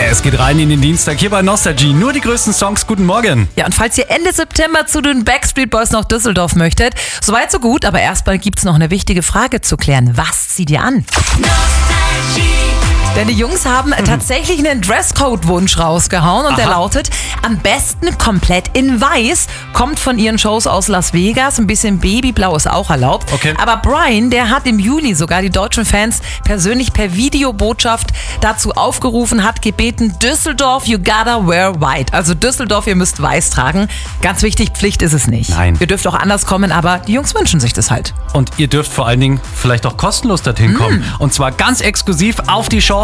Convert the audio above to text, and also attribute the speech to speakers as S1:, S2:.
S1: Es geht rein in den Dienstag hier bei Nostalgie. Nur die größten Songs. Guten Morgen.
S2: Ja, und falls ihr Ende September zu den Backstreet Boys nach Düsseldorf möchtet, soweit so gut, aber erstmal gibt's noch eine wichtige Frage zu klären. Was zieht ihr an? Denn die Jungs haben tatsächlich einen Dresscode-Wunsch rausgehauen und der lautet, am besten komplett in weiß, kommt von ihren Shows aus Las Vegas, ein bisschen Babyblau ist auch erlaubt.
S1: Okay.
S2: Aber Brian, der hat im Juli sogar die deutschen Fans persönlich per Videobotschaft dazu aufgerufen, hat gebeten, Düsseldorf, you gotta wear white. Also Düsseldorf, ihr müsst weiß tragen. Ganz wichtig, Pflicht ist es nicht.
S1: Nein.
S2: Ihr dürft auch anders kommen, aber die Jungs wünschen sich das halt.
S1: Und ihr dürft vor allen Dingen vielleicht auch kostenlos dorthin kommen. Und zwar ganz exklusiv auf die Show